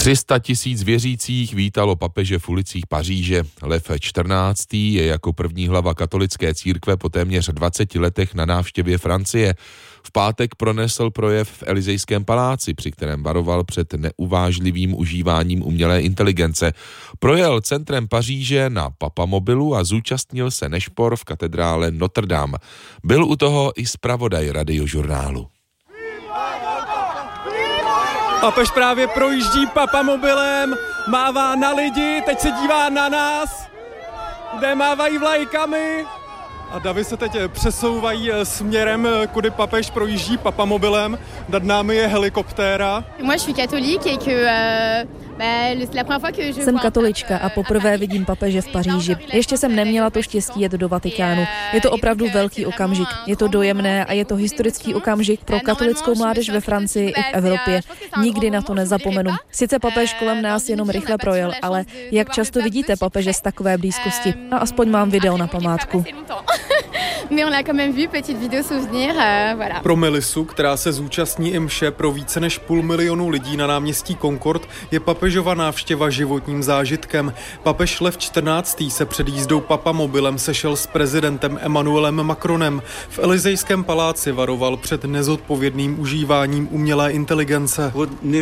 300 000 věřících vítalo papeže v ulicích Paříže. Lev XIV. Je jako první hlava katolické církve po téměř 20 letech na návštěvě Francie. V pátek pronesl projev v Elysejském paláci, při kterém varoval před neuvážlivým užíváním umělé inteligence. Projel centrem Paříže na papamobilu a zúčastnil se nešpor v katedrále Notre Dame. Byl u toho i zpravodaj Radiožurnálu. Papež právě projíždí papamobilem, mává na lidi, teď se dívá na nás, kde mávají vlajkami. A davy se teď přesouvají směrem, kudy papež projíždí papamobilem. Nad námi je helikoptéra. Jsem katolička a poprvé vidím papeže v Paříži. Ještě jsem neměla to štěstí jet do Vatikánu. Je to opravdu velký okamžik. Je to dojemné a je to historický okamžik pro katolickou mládež ve Francii i v Evropě. Nikdy na to nezapomenu. Sice papež kolem nás jenom rychle projel, ale jak často vidíte papeže z takové blízkosti? A aspoň mám video na památku. Pro Melisu, která se zúčastní i mše pro více než 500 000 lidí na náměstí Concorde, je papežova návštěva životním zážitkem. Papež Lev XIV. Se před jízdou papamobilem sešel s prezidentem Emmanuelem Macronem. V Elysejském paláci varoval před nezodpovědným užíváním umělé inteligence.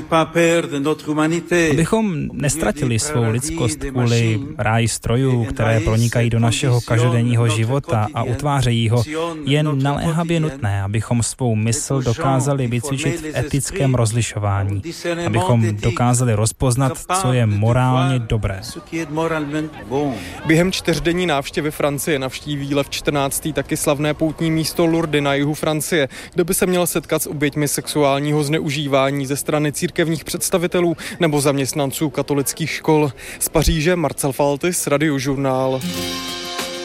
Abychom nestratili svou lidskost kvůli ráji strojů, které pronikají do našeho každodenního života a utvářejí ho, je naléhavě nutné, abychom svou mysl dokázali vycvičit v etickém rozlišování, abychom dokázali rozpoznat, co je morálně dobré. Během 4denní návštěvy Francie navštíví Lev XIV. Taky slavné poutní místo Lourdes na jihu Francie, kde by se měl setkat s oběťmi sexuálního zneužívání ze strany církevních představitelů nebo zaměstnanců katolických škol. Z Paříže Marcel Faltis, Radiožurnál.